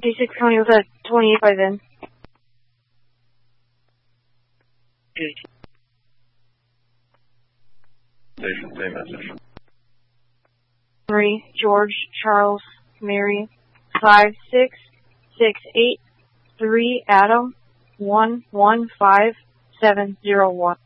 56 County was at 28 by then. Station, same message. Henry, George, Charles, Mary, 56683 Adam 115701.